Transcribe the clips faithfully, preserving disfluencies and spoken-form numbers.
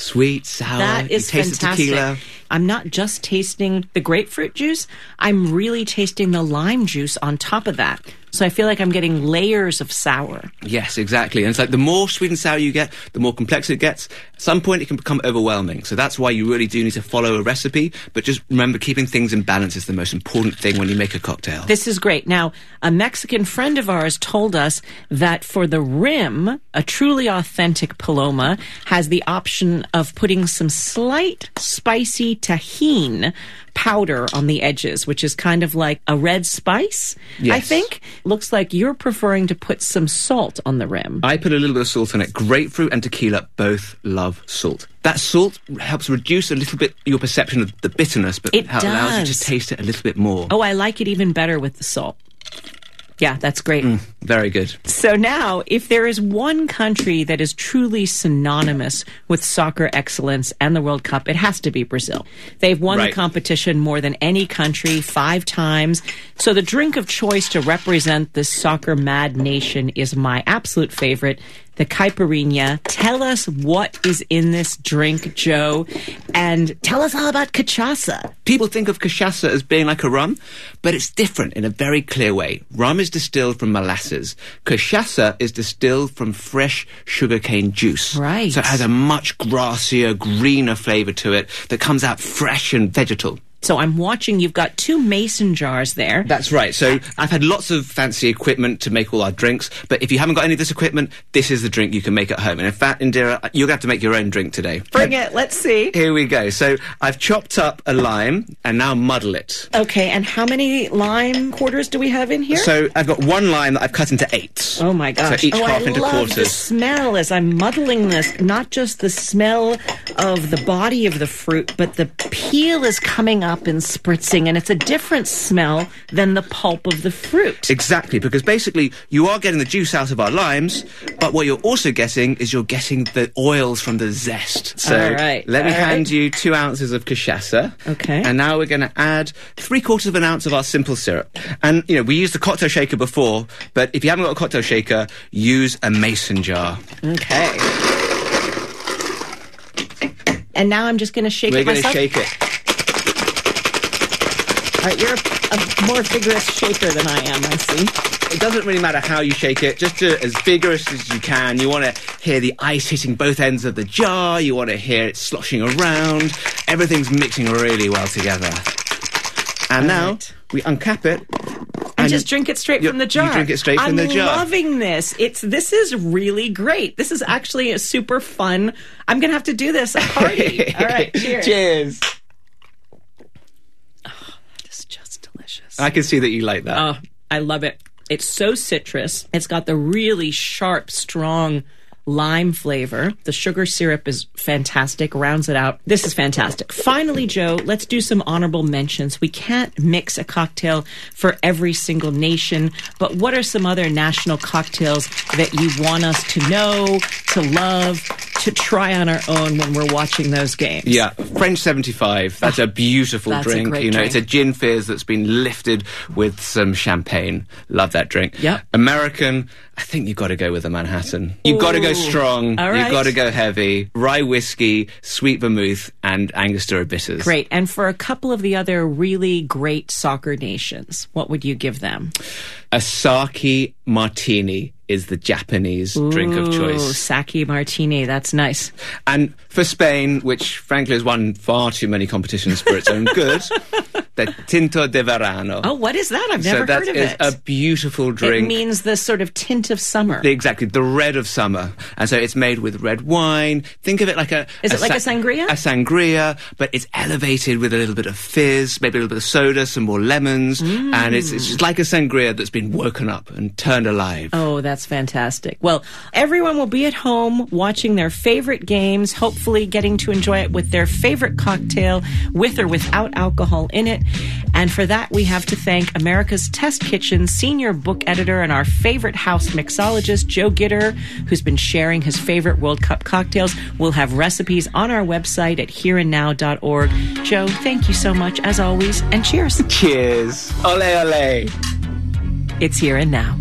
Sweet, sour. That is you taste fantastic. The tequila. I'm not just tasting the grapefruit juice, I'm really tasting the lime juice on top of that. So I feel like I'm getting layers of sour. Yes, exactly. And it's like the more sweet and sour you get, the more complex it gets. At some point, it can become overwhelming. So that's why you really do need to follow a recipe. But just remember, keeping things in balance is the most important thing when you make a cocktail. This is great. Now, a Mexican friend of ours told us that for the rim, a truly authentic Paloma has the option of putting some slight spicy tajin powder on the edges, which is kind of like a red spice, yes. I think. Looks like you're preferring to put some salt on the rim. I put a little bit of salt on it. Grapefruit and tequila both love salt. That salt helps reduce a little bit your perception of the bitterness, but it allows does. you to taste it a little bit more. Oh, I like it even better with the salt. Yeah, that's great. Mm, very good. So now, if there is one country that is truly synonymous with soccer excellence and the World Cup, it has to be Brazil. They've won right. the competition more than any country, five times. So the drink of choice to represent this soccer-mad nation is my absolute favorite, the caipirinha. Tell us what is in this drink, Joe, and tell us all about cachaça. People think of cachaça as being like a rum, but it's different in a very clear way. Rum is distilled from molasses. Cachaça is distilled from fresh sugarcane juice. Right. So it has a much grassier, greener flavour to it that comes out fresh and vegetal. So I'm watching, you've got two mason jars there. That's right. So I've had lots of fancy equipment to make all our drinks, but if you haven't got any of this equipment, this is the drink you can make at home. And in fact, Indira, you're going to have to make your own drink today. Bring it, let's see. Here we go. So I've chopped up a lime and now muddle it. Okay, and how many lime quarters do we have in here? So I've got one lime that I've cut into eight. Oh my gosh. So each oh, half I into love quarters. The smell as I'm muddling this, not just the smell of the body of the fruit, but the peel is coming up and spritzing. And it's a different smell than the pulp of the fruit. Exactly, because basically you are getting the juice out of our limes, but what you're also getting is you're getting the oils from the zest. So all right, let me all hand right. you two ounces of cachaça. Okay. And now we're going to add three quarters of an ounce of our simple syrup. And, you know, we used the cocktail shaker before, but if you haven't got a cocktail shaker, use a mason jar. Okay. And now I'm just going to shake we're it going to myself. shake it. All right, you're a, a more vigorous shaker than I am, I see. It doesn't really matter how you shake it, just do it as vigorous as you can. You want to hear the ice hitting both ends of the jar, you want to hear it sloshing around, everything's mixing really well together. And All now, right. we uncap it. And, And just drink it straight you- from the you jar. drink it straight from I'm the jar. I'm loving this. It's This is really great. This is actually a super fun. I'm going to have to do this at a party. All right, cheers. Cheers. It's just delicious. I can see that you like that. Oh, I love it. It's so citrus. It's got the really sharp, strong lime flavor. The sugar syrup is fantastic, rounds it out. This is fantastic. Finally, Joe, let's do some honorable mentions. We can't mix a cocktail for every single nation, but what are some other national cocktails that you want us to know, to love, to try on our own when we're watching those games? Yeah, French seventy-five. That's a beautiful That's a drink. great you know, drink. it's a gin fizz that's been lifted with some champagne. Love that drink. Yep. American, I think you've got to go with a Manhattan. You've got to go strong. All You've right. got to go heavy. Rye whiskey, sweet vermouth, and Angostura bitters. Great. And for a couple of the other really great soccer nations, what would you give them? A sake martini is the Japanese drink of Ooh, choice. sake martini. That's nice. And for Spain, which frankly has won far too many competitions for its own good, the Tinto de Verano. Oh, what is that? I've never so that heard of is it. a beautiful drink. It means the sort of tint of summer. The- Exactly, the red of summer. And so it's made with red wine. Think of it like a... Is it like a sangria? A sangria, but it's elevated with a little bit of fizz, maybe a little bit of soda, some more lemons. Mm. And it's, it's just like a sangria that's been woken up and turned alive. Oh, that's fantastic. Well, everyone will be at home watching their favorite games, hopefully getting to enjoy it with their favorite cocktail, with or without alcohol in it. And for that, we have to thank America's Test Kitchen senior book editor and our favorite house mixologist, Joe Gitter, who's been sharing his favorite World Cup cocktails. We'll have recipes on our website at here and now dot org. Joe, thank you so much, as always, and cheers. Cheers. Ole, ole. It's Here and Now.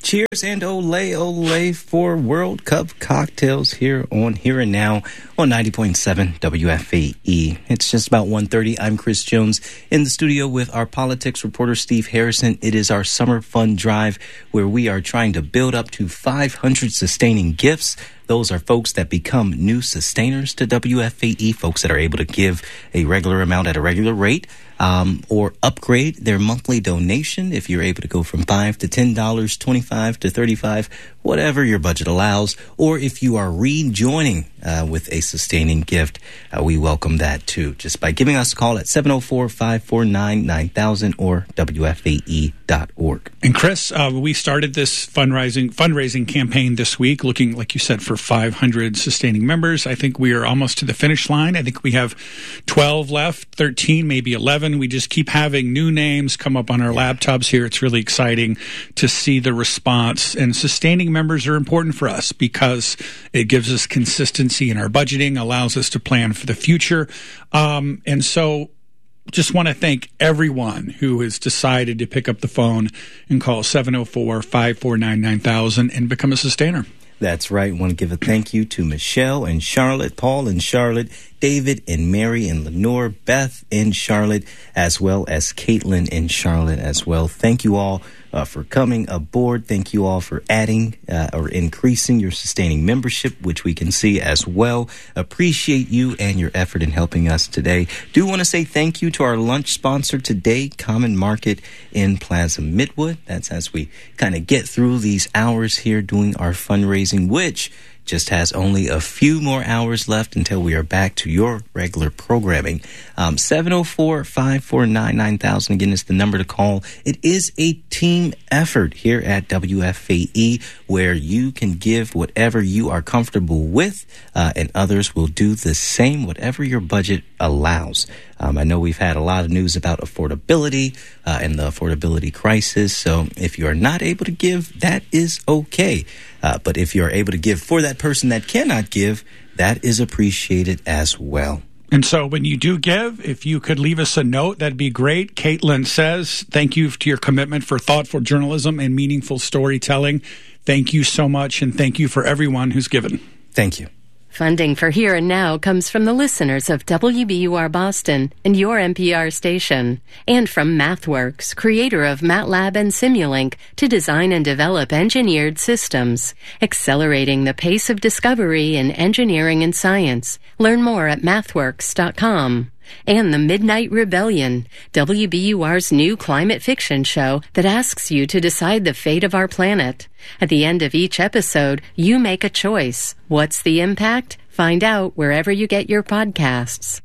Cheers and ole, ole for World Cup cocktails here on Here and Now on ninety point seven W F A E. It's just about one thirty. I'm Chris Jones in the studio with our politics reporter, Steve Harrison. It is our summer fun drive where we are trying to build up to five hundred sustaining gifts. Those are folks that become new sustainers to W F A E, folks that are able to give a regular amount at a regular rate. Um, or upgrade their monthly donation if you're able to go from five to ten dollars, twenty-five to thirty-five, whatever your budget allows. Or if you are rejoining uh, with a sustaining gift, uh, we welcome that too. Just by giving us a call at seven oh four, five four nine, nine thousand or W F A E dot org. And Chris, uh, we started this fundraising fundraising campaign this week, looking, like you said, for five hundred sustaining members. I think we are almost to the finish line. I think we have twelve left, thirteen, maybe eleven. We just keep having new names come up on our laptops here. It's really exciting to see the response. And sustaining members are important for us because it gives us consistency in our budgeting, allows us to plan for the future. Um, and so just want to thank everyone who has decided to pick up the phone and call seven oh four, five four nine, nine thousand and become a sustainer. That's right. I want to give a thank you to Michelle and Charlotte, Paul and Charlotte, David and Mary and Lenore, Beth and Charlotte, as well as Caitlin and Charlotte as well. Thank you all uh, for coming aboard. Thank you all for adding uh, or increasing your sustaining membership, which we can see as well. Appreciate you and your effort in helping us today. Do want to say thank you to our lunch sponsor today, Common Market in Plaza Midwood. That's as we kind of get through these hours here doing our fundraising, which just has only a few more hours left until we are back to your regular programming. Um, seven oh four, five four nine, nine thousand, again, is the number to call. It is a team effort here at W F A E where you can give whatever you are comfortable with, uh, and others will do the same, whatever your budget allows. Um, I know we've had a lot of news about affordability uh, and the affordability crisis, so if you are not able to give, that is okay. Uh, but if you're able to give for that person that cannot give, that is appreciated as well. And so when you do give, if you could leave us a note, that'd be great. Caitlin says, thank you to your commitment for thoughtful journalism and meaningful storytelling. Thank you so much, and thank you for everyone who's given. Thank you. Funding for Here and Now comes from the listeners of W B U R Boston and your N P R station, and from MathWorks, creator of MATLAB and Simulink, to design and develop engineered systems, accelerating the pace of discovery in engineering and science. Learn more at mathworks dot com. And The Midnight Rebellion, W B U R's new climate fiction show that asks you to decide the fate of our planet. At the end of each episode, you make a choice. What's the impact? Find out wherever you get your podcasts.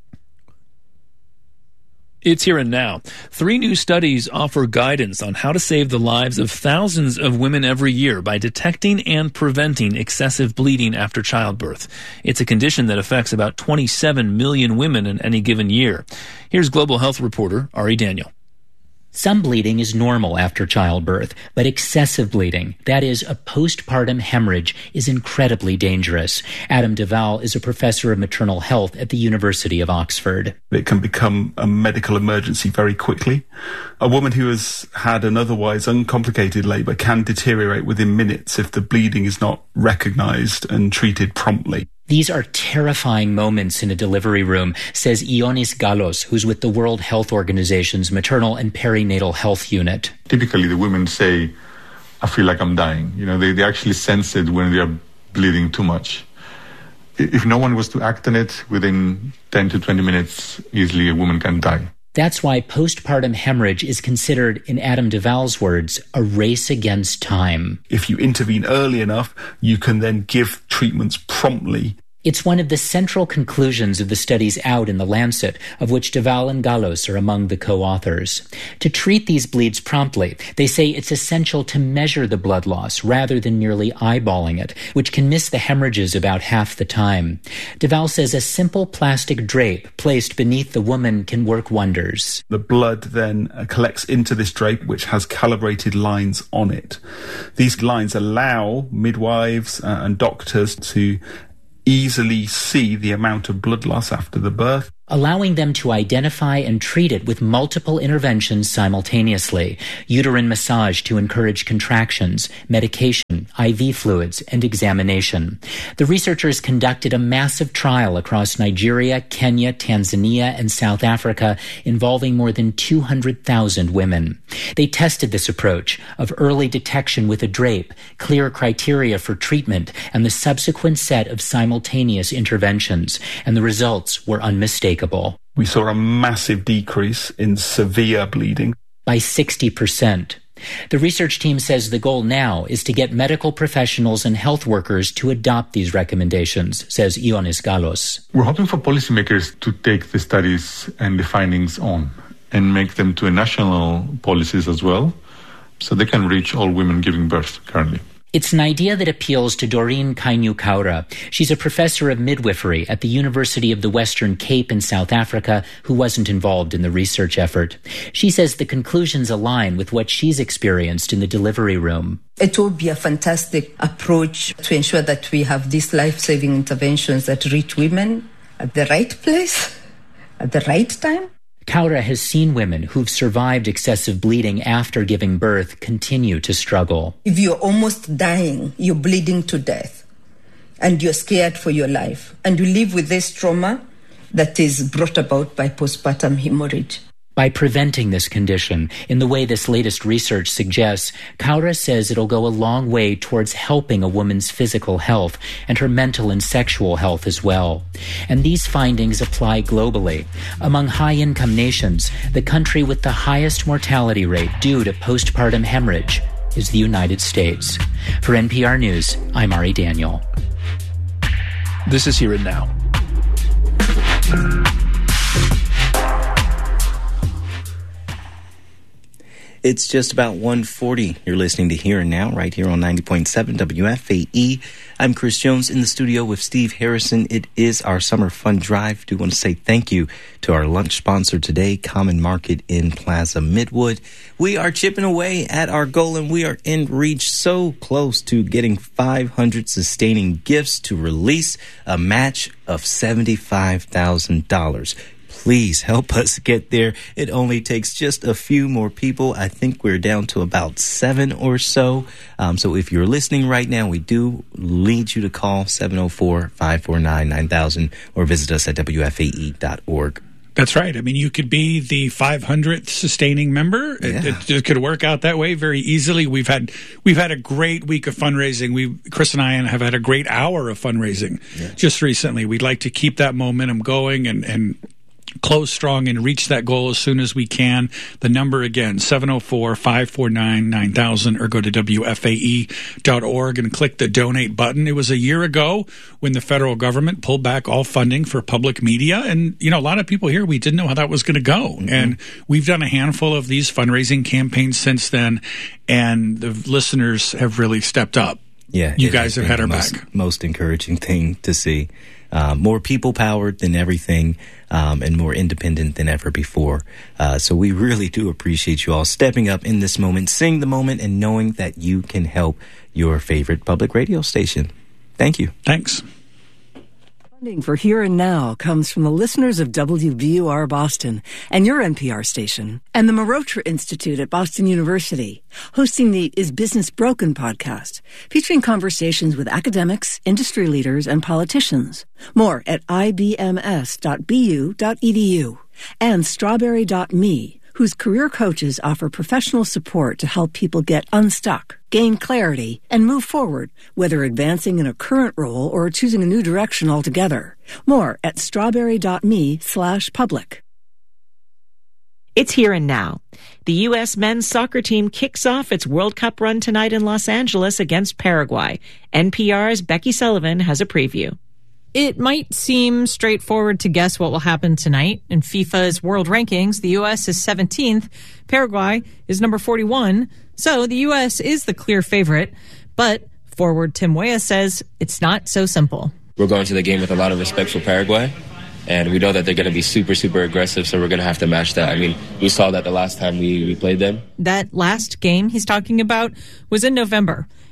It's Here and Now. Three new studies offer guidance on how to save the lives of thousands of women every year by detecting and preventing excessive bleeding after childbirth. It's a condition that affects about twenty-seven million women in any given year. Here's Global Health reporter Ari Daniel. Some bleeding is normal after childbirth, but excessive bleeding, that is, a postpartum hemorrhage, is incredibly dangerous. Adam Duvall is a professor of maternal health at the University of Oxford. It can become a medical emergency very quickly. A woman who has had an otherwise uncomplicated labour can deteriorate within minutes if the bleeding is not recognised and treated promptly. These are terrifying moments in a delivery room, says Ioannis Gallos, who's with the World Health Organization's Maternal and Perinatal Health Unit. Typically, the women say, I feel like I'm dying. You know, they, they actually sense it when they are bleeding too much. If no one was to act on it, within ten to twenty minutes, easily a woman can die. That's why postpartum hemorrhage is considered, in Adam Duvall's words, a race against time. If you intervene early enough, you can then give treatments promptly. It's one of the central conclusions of the studies out in The Lancet, of which Duvall and Gallos are among the co-authors. To treat these bleeds promptly, they say it's essential to measure the blood loss rather than merely eyeballing it, which can miss the hemorrhages about half the time. Duvall says a simple plastic drape placed beneath the woman can work wonders. The blood then collects into this drape, which has calibrated lines on it. These lines allow midwives and doctors to easily see the amount of blood loss after the birth. allowing them to identify and treat it with multiple interventions simultaneously: uterine massage to encourage contractions, medication, I V fluids, and examination. The researchers conducted a massive trial across Nigeria, Kenya, Tanzania, and South Africa involving more than two hundred thousand women. They tested this approach of early detection with a drape, clear criteria for treatment, and the subsequent set of simultaneous interventions, and the results were unmistakable. We saw a massive decrease in severe bleeding. By sixty percent. The research team says the goal now is to get medical professionals and health workers to adopt these recommendations, says Ioannis Gallos. We're hoping for policymakers to take the studies and the findings on and make them to national policies as well, so they can reach all women giving birth currently. It's an idea that appeals to Doreen Kainu-Kaura. She's a professor of midwifery at the University of the Western Cape in South Africa who wasn't involved in the research effort. She says the conclusions align with what she's experienced in the delivery room. It will be a fantastic approach to ensure that we have these life-saving interventions that reach women at the right place, at the right time. Kaura has seen women who've survived excessive bleeding after giving birth continue to struggle. If you're almost dying, you're bleeding to death, and you're scared for your life, and you live with this trauma that is brought about by postpartum hemorrhage. By preventing this condition, in the way this latest research suggests, Kaura says it'll go a long way towards helping a woman's physical health and her mental and sexual health as well. And these findings apply globally. Among high-income nations, the country with the highest mortality rate due to postpartum hemorrhage is the United States. For N P R News, I'm Ari Daniel. This is Here and Now. It's just about one forty. You're listening to Here and Now right here on ninety point seven W F A E. I'm Chris Jones in the studio with Steve Harrison. It is our summer fun drive. Do want to say thank you to our lunch sponsor today, Common Market in Plaza Midwood. We are chipping away at our goal, and we are in reach, so close to getting five hundred sustaining gifts to release a match of seventy-five thousand dollars. Please help us get there. It only takes just a few more people. I think we're down to about seven or so. Um, so if you're listening right now, we do lead you to call seven oh four, five four nine, nine thousand or visit us at W F A E dot org. That's right. I mean, you could be the five hundredth sustaining member. Yeah. It, it, it could work out that way very easily. We've had we've had a great week of fundraising. We Chris and I have had a great hour of fundraising yeah. just recently. We'd like to keep that momentum going and and close strong and reach that goal as soon as we can. The number again, seven oh four, five four nine, nine thousand, or go to W F A E dot org and click the donate button. It was a year ago when the federal government pulled back all funding for public media. And, you know, a lot of people here, we didn't know how that was going to go. Mm-hmm. And we've done a handful of these fundraising campaigns since then, and the listeners have really stepped up. Yeah. You guys have had our most, back. Most encouraging thing to see. Uh, more people-powered than everything, um, and more independent than ever before. Uh, so we really do appreciate you all stepping up in this moment, seeing the moment, and knowing that you can help your favorite public radio station. Thank you. Thanks. Funding for Here and Now comes from the listeners of W B U R Boston and your N P R station, and the Marotra Institute at Boston University, hosting the Is Business Broken podcast, featuring conversations with academics, industry leaders, and politicians. More at I B M S dot B U dot E D U, and strawberry dot me, whose career coaches offer professional support to help people get unstuck, gain clarity, and move forward, whether advancing in a current role or choosing a new direction altogether. More at strawberry dot me slash public. It's Here and Now. The U S men's soccer team kicks off its World Cup run tonight in Los Angeles against Paraguay. N P R's Becky Sullivan has a preview. It might seem straightforward to guess what will happen tonight. In FIFA's world rankings, the U S is seventeenth, Paraguay is number forty-one, so the U S is the clear favorite. But forward Tim Weah says it's not so simple. We're going to the game with a lot of respect for Paraguay, and we know that they're going to be super, super aggressive, so we're going to have to match that. I mean, we saw that the last time we, we played them. That last game he's talking about was in November.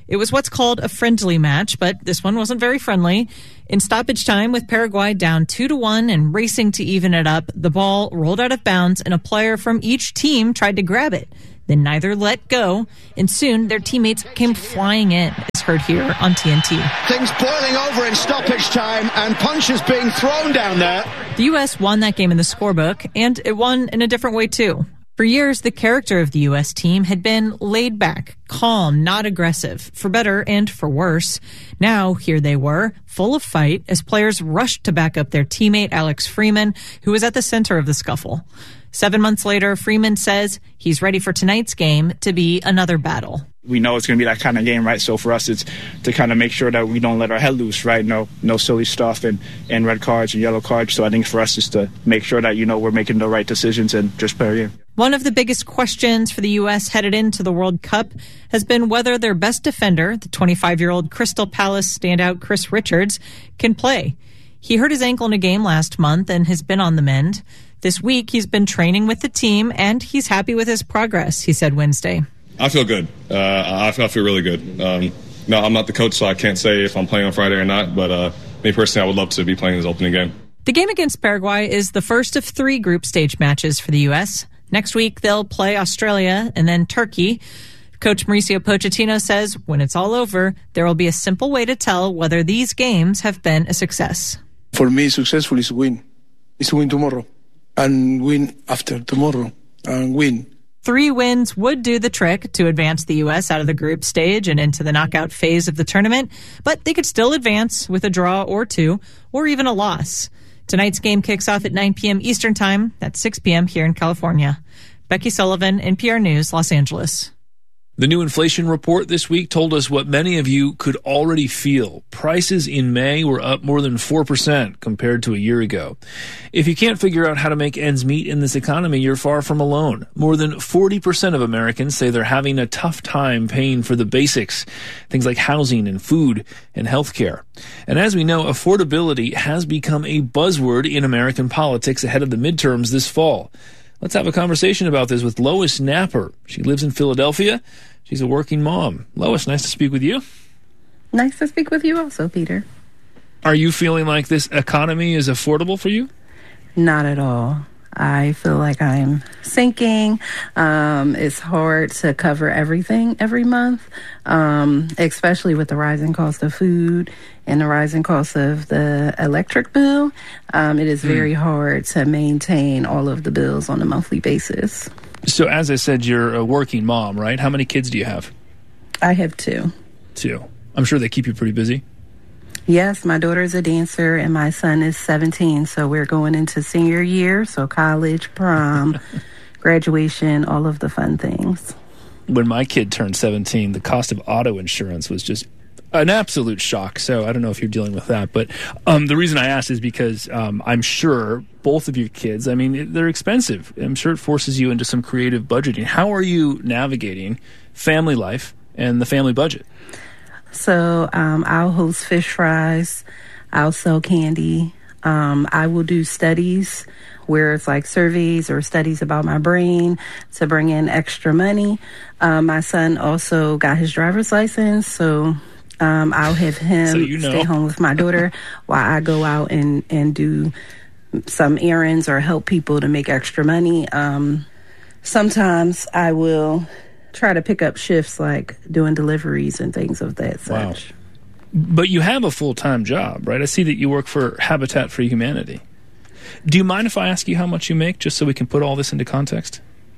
It was what's called a friendly match, but this one wasn't very friendly. In stoppage time, with Paraguay down two to one and racing to even it up, the ball rolled out of bounds and a player from each team tried to grab it. Then neither let go, and soon their teammates came flying in, as heard here on T N T. Things boiling over in stoppage time, and punches being thrown down there. The U S won that game in the scorebook, and it won in a different way, too. For years, the character of the U S team had been laid back, calm, not aggressive, for better and for worse. Now, here they were, full of fight, as players rushed to back up their teammate Alex Freeman, who was at the center of the scuffle. Seven months later, Freeman says he's ready for tonight's game to be another battle. We know it's going to be that kind of game, right? So for us, it's to kind of make sure that we don't let our head loose, right? No no silly stuff and, and red cards and yellow cards. So I think for us is to make sure that, you know, we're making the right decisions and just play our game. One of the biggest questions for the U S headed into the World Cup has been whether their best defender, the twenty-five-year-old Crystal Palace standout Chris Richards, can play. He hurt his ankle in a game last month and has been on the mend. This week, he's been training with the team, and he's happy with his progress, he said Wednesday. I feel good. Uh, I, feel, I feel really good. Um, no, I'm not the coach, so I can't say if I'm playing on Friday or not, but uh, me personally, I would love to be playing this opening game. The game against Paraguay is the first of three group stage matches for the U S. Next week, they'll play Australia and then Turkey. Coach Mauricio Pochettino says when it's all over, there will be a simple way to tell whether these games have been a success. For me, successful is to win. Is to win tomorrow. And win after tomorrow, and win. Three wins would do the trick to advance the U S out of the group stage and into the knockout phase of the tournament, but they could still advance with a draw or two, or even a loss. Tonight's game kicks off at nine p.m. Eastern Time. That's six p.m. here in California. Becky Sullivan, N P R News, Los Angeles. The new inflation report this week told us what many of you could already feel. Prices in May were up more than four percent compared to a year ago. If you can't figure out how to make ends meet in this economy, you're far from alone. More than forty percent of Americans say they're having a tough time paying for the basics, things like housing and food and healthcare. And as we know, affordability has become a buzzword in American politics ahead of the midterms this fall. Let's have a conversation about this with Lois Napper. She lives in Philadelphia. She's a working mom. Lois, nice to speak with you. Nice to speak with you also, Peter. Are you feeling like this economy is affordable for you? Not at all. I feel like I'm sinking. Um, it's hard to cover everything every month, um, especially with the rising cost of food and the rising cost of the electric bill. Um, it is very mm. hard to maintain all of the bills on a monthly basis. So as I said, you're a working mom, right? How many kids do you have? I have two. Two. I'm sure they keep you pretty busy. Yes, my daughter is a dancer and my son is seventeen, so we're going into senior year, so college, prom, graduation, all of the fun things. When my kid turned seventeen, the cost of auto insurance was just an absolute shock, so I don't know if you're dealing with that. But um, the reason I asked is because um, I'm sure both of your kids, I mean, they're expensive. I'm sure it forces you into some creative budgeting. How are you navigating family life and the family budget? So um, I'll host fish fries. I'll sell candy. Um, I will do studies where it's like surveys or studies about my brain to bring in extra money. Um, my son also got his driver's license, so um, I'll have him so you know. stay home with my daughter while I go out and, and do some errands or help people to make extra money. Um, sometimes I will try to pick up shifts like doing deliveries and things of that Wow. such. But you have a full-time job, right? I see that you work for Habitat for Humanity. Do you mind if I ask you how much you make, just so we can put all this into context?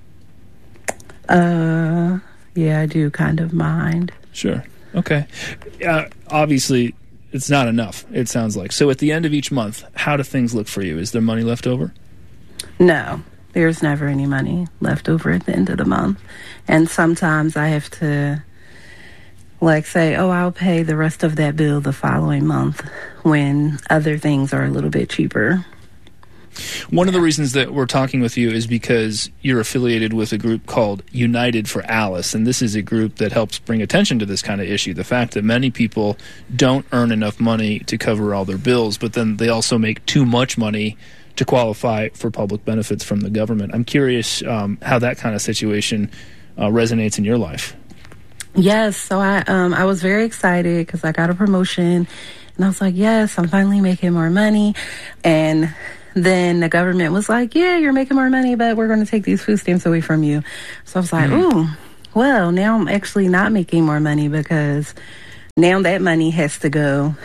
Uh, yeah, I do kind of mind. Sure. Okay. Uh, obviously, it's not enough, it sounds like. So at the end of each month, how do things look for you? Is there money left over? No, there's never any money left over at the end of the month. And sometimes I have to, like, say, oh, I'll pay the rest of that bill the following month when other things are a little bit cheaper. One of the reasons that we're talking with you is because you're affiliated with a group called United for Alice, and this is a group that helps bring attention to this kind of issue, the fact that many people don't earn enough money to cover all their bills, but then they also make too much money to qualify for public benefits from the government. I'm curious um, how that kind of situation uh, resonates in your life. Yes, so I um I was very excited because I got a promotion, and I was like, yes, I'm finally making more money. And then the government was like, yeah, you're making more money, but we're going to take these food stamps away from you. So I was like, mm. ooh, well, now I'm actually not making more money because now that money has to go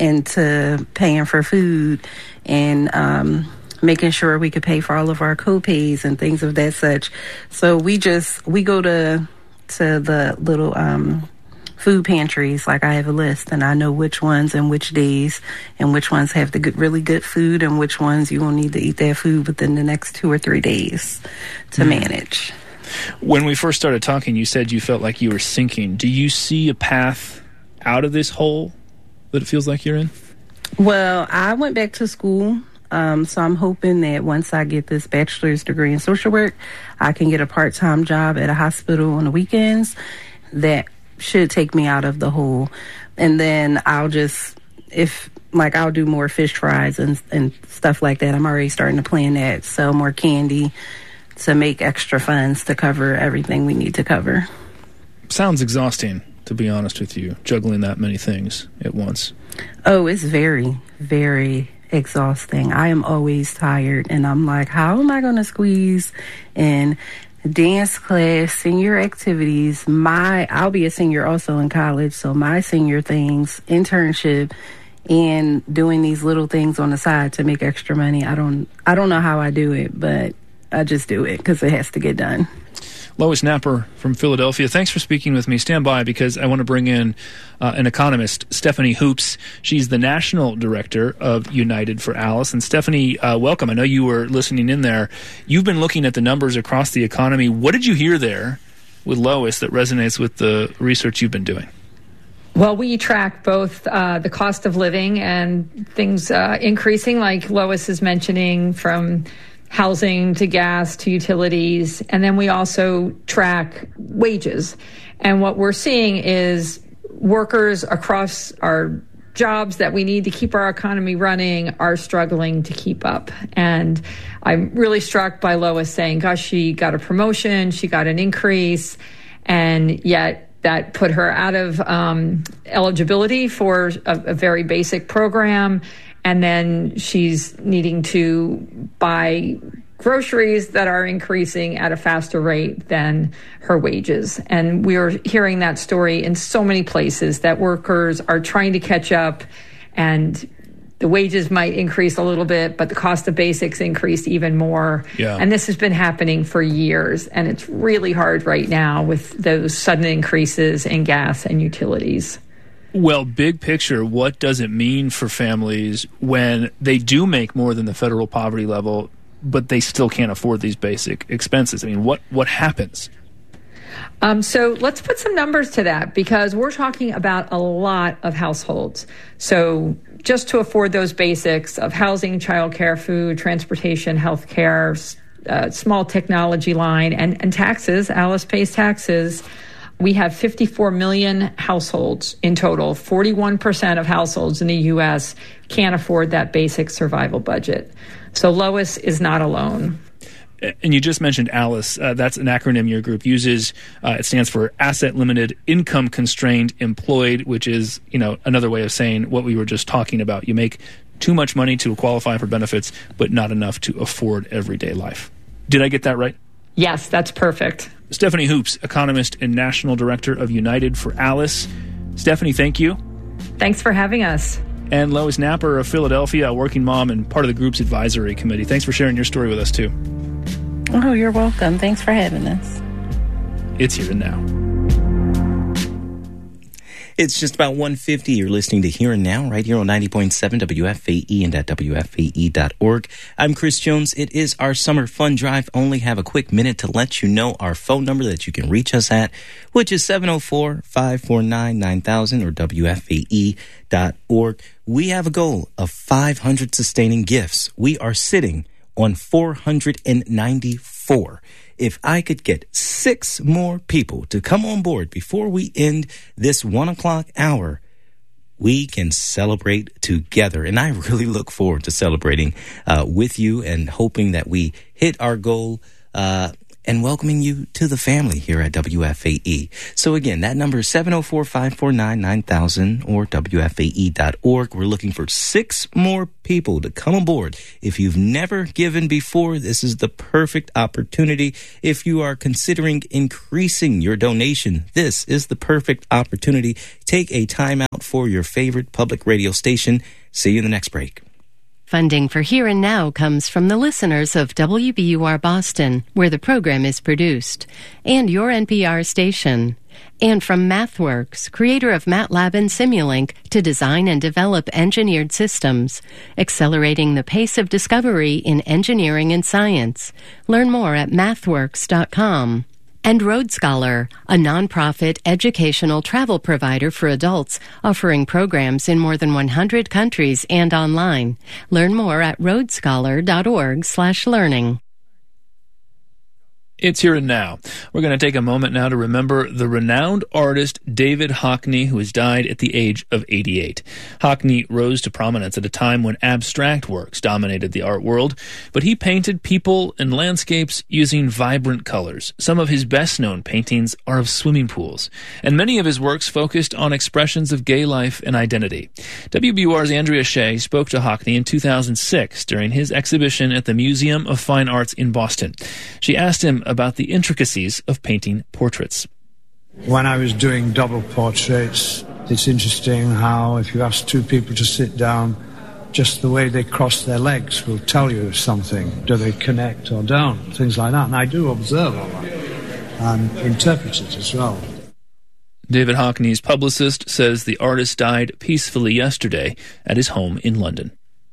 into paying for food and um making sure we could pay for all of our co-pays and things of that such. So we just we go to to the little um, food pantries. Like I have a list, and I know which ones and which days, and which ones have the good, really good food, and which ones you will need to eat that food within the next two or three days to mm. manage. When we first started talking, you said you felt like you were sinking. Do you see a path out of this hole that it feels like you're in? Well, I went back to school. Um, so I'm hoping that once I get this bachelor's degree in social work, I can get a part-time job at a hospital on the weekends. That should take me out of the hole. And then I'll just, if, like, I'll do more fish fries and, and stuff like that. I'm already starting to plan that. Sell more candy to make extra funds to cover everything we need to cover. Sounds exhausting, to be honest with you, juggling that many things at once. Oh, it's very, very exhausting. I am always tired, and I'm like, how am I going to squeeze in dance class, senior activities, my I'll be a senior also in college, so my senior things, internship, and doing these little things on the side to make extra money. I don't I don't know how I do it, but I just do it because it has to get done. Lois Napper from Philadelphia, thanks for speaking with me. Stand by because I want to bring in uh, an economist, Stephanie Hoops. She's the national director of United for Alice. And Stephanie, uh, welcome. I know you were listening in there. You've been looking at the numbers across the economy. What did you hear there with Lois that resonates with the research you've been doing? Well, we track both uh, the cost of living and things uh, increasing, like Lois is mentioning, from housing to gas to utilities. And then we also track wages. And what we're seeing is workers across our jobs that we need to keep our economy running are struggling to keep up. And I'm really struck by Lois saying, gosh, she got a promotion, she got an increase, and yet that put her out of um, eligibility for a, a very basic program. And then she's needing to buy groceries that are increasing at a faster rate than her wages. And we're hearing that story in so many places, that workers are trying to catch up, and the wages might increase a little bit, but the cost of basics increased even more. Yeah. And this has been happening for years, and it's really hard right now with those sudden increases in gas and utilities. Well, big picture, what does it mean for families when they do make more than the federal poverty level, but they still can't afford these basic expenses? I mean, what, what happens? Um, so let's put some numbers to that, because we're talking about a lot of households. So just to afford those basics of housing, childcare, food, transportation, healthcare, uh, small technology line, and, and taxes, Alice pays taxes. We have fifty-four million households in total. forty-one percent of households in the U S can't afford that basic survival budget. So Lois is not alone. And you just mentioned ALICE. Uh, that's an acronym your group uses. Uh, it stands for Asset Limited Income Constrained Employed, which is, you know, another way of saying what we were just talking about. You make too much money to qualify for benefits, but not enough to afford everyday life. Did I get that right? Yes, that's perfect. Stephanie Hoops, economist and national director of United for Alice. Stephanie, thank you. Thanks for having us. And Lois Napper of Philadelphia, a working mom and part of the group's advisory committee. Thanks for sharing your story with us, too. Oh, you're welcome. Thanks for having us. It's Here and Now. It's just about one fifty. You're listening to Here and Now right here on ninety point seven W F A E and at W F A E dot org. I'm Chris Jones. It is our summer fun drive. Only have a quick minute to let you know our phone number that you can reach us at, which is seven oh four, five four nine, nine thousand or W F A E dot org. We have a goal of five hundred sustaining gifts. We are sitting on four hundred ninety-four. If I could get six more people to come on board before we end this one o'clock hour, we can celebrate together. And I really look forward to celebrating uh, with you and hoping that we hit our goal uh, and welcoming you to the family here at W F A E. So again, that number is seven oh four, five four nine, nine thousand or W F A E dot org. We're looking for six more people to come aboard. If you've never given before, this is the perfect opportunity. If you are considering increasing your donation, this is the perfect opportunity. Take a time out for your favorite public radio station. See you in the next break. Funding for Here and Now comes from the listeners of W B U R Boston, where the program is produced, and your N P R station. And from MathWorks, creator of MATLAB and Simulink, to design and develop engineered systems, accelerating the pace of discovery in engineering and science. Learn more at mathworks dot com. And Road Scholar, a nonprofit educational travel provider for adults, offering programs in more than one hundred countries and online. Learn more at road scholar dot org slash learning. It's Here and Now. We're going to take a moment now to remember the renowned artist David Hockney, who has died at the age of eighty-eight. Hockney rose to prominence at a time when abstract works dominated the art world, but he painted people and landscapes using vibrant colors. Some of his best-known paintings are of swimming pools, and many of his works focused on expressions of gay life and identity. W B U R's Andrea Shea spoke to Hockney in two thousand six during his exhibition at the Museum of Fine Arts in Boston. She asked him about the intricacies of painting portraits. When I was doing double portraits, it's interesting how if you ask two people to sit down, just the way they cross their legs will tell you something. Do they connect or don't? Things like that. And I do observe all that and interpret it as well. David Hockney's publicist says the artist died peacefully yesterday at his home in London.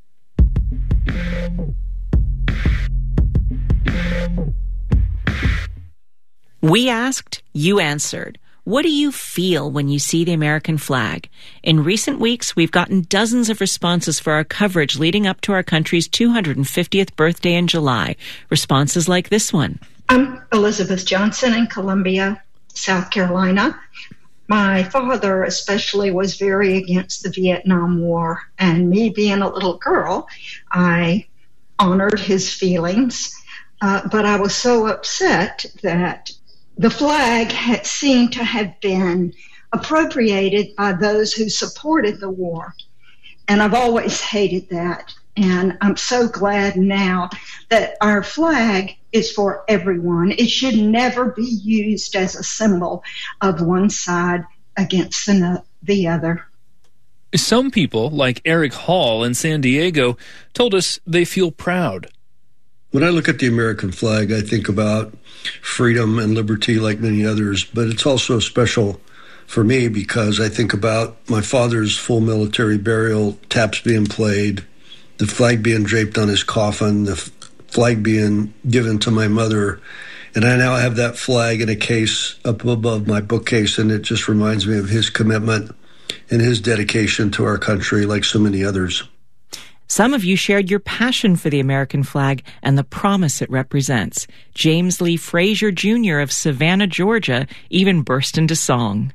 We asked, you answered. What do you feel when you see the American flag? In recent weeks, we've gotten dozens of responses for our coverage leading up to our country's two hundred fiftieth birthday in July. Responses like this one. I'm Elizabeth Johnson in Columbia, South Carolina. My father especially was very against the Vietnam War, and me being a little girl, I honored his feelings, uh, but I was so upset that the flag had seemed to have been appropriated by those who supported the war. And I've always hated that. And I'm so glad now that our flag is for everyone. It should never be used as a symbol of one side against the other. Some people, like Eric Hall in San Diego, told us they feel proud. When I look at the American flag, I think about freedom and liberty like many others, but it's also special for me because I think about my father's full military burial, taps being played, the flag being draped on his coffin, the flag being given to my mother, and I now have that flag in a case up above my bookcase, and it just reminds me of his commitment and his dedication to our country like so many others. Some of you shared your passion for the American flag and the promise it represents. James Lee Frazier Junior of Savannah, Georgia, even burst into song.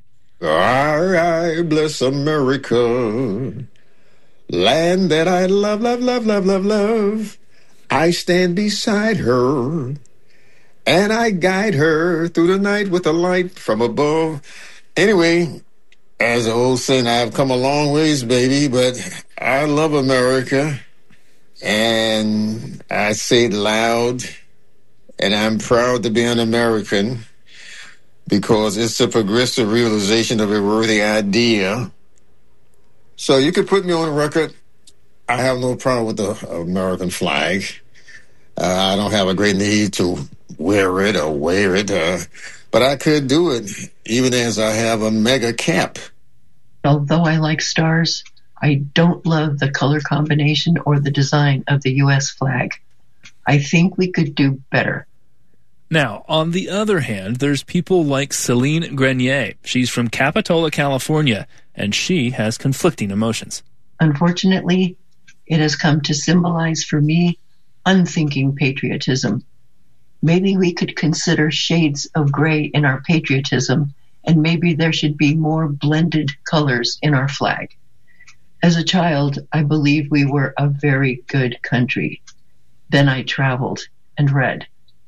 I, I bless America, land that I love, love, love, love, love, love. I stand beside her, and I guide her through the night with a light from above. Anyway, as an old saint, I've come a long ways, baby, but I love America, and I say it loud, and I'm proud to be an American because it's a progressive realization of a worthy idea. So you could put me on record. I have no problem with the American flag. Uh, I don't have a great need to wear it or wear it, uh, but I could do it even as I have a mega cap. Although I like stars, I don't love the color combination or the design of the U S flag. I think we could do better. Now, on the other hand, there's people like Celine Grenier. She's from Capitola, California, and she has conflicting emotions. Unfortunately, it has come to symbolize for me unthinking patriotism. Maybe we could consider shades of gray in our patriotism, and maybe there should be more blended colors in our flag. As a child, I believe we were a very good country. Then I traveled and read.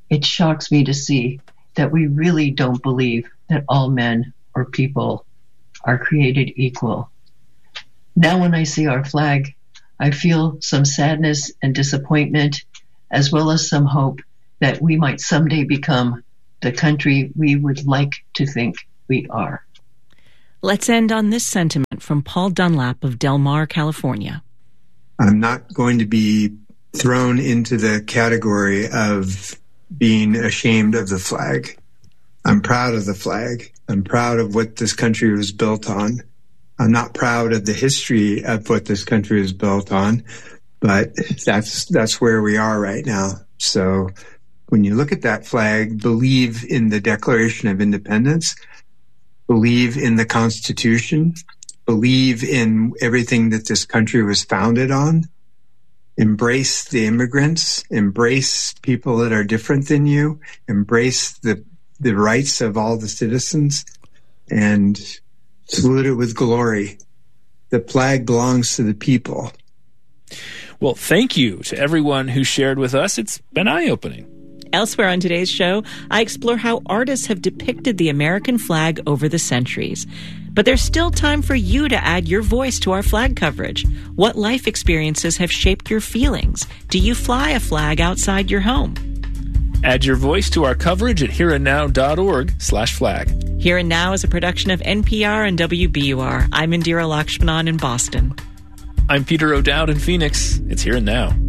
it shocks me to see that we really don't believe that all men or people are created equal. Now when I see our flag, I feel some sadness and disappointment, as well as some hope that we might someday become the country we would like to think we are. Let's end on this sentiment from Paul Dunlap of Del Mar, California. I'm not going to be thrown into the category of being ashamed of the flag. I'm proud of the flag. I'm proud of what this country was built on. I'm not proud of the history of what this country was built on, but that's that's where we are right now. So when you look at that flag, believe in the Declaration of Independence, believe in the Constitution, believe in everything that this country was founded on, embrace the immigrants, embrace people that are different than you, embrace the the rights of all the citizens, and salute it with glory. The flag belongs to the people. Well, thank you to everyone who shared with us. It's been eye-opening. Elsewhere on today's show, I explore how artists have depicted the American flag over the centuries. But there's still time for you to add your voice to our flag coverage. What life experiences have shaped your feelings? Do you fly a flag outside your home? Add your voice to our coverage at hereandnow.org slash flag. Here and Now is a production of N P R and W B U R. I'm Indira Lakshmanan in Boston. I'm Peter O'Dowd in Phoenix. It's Here and Now.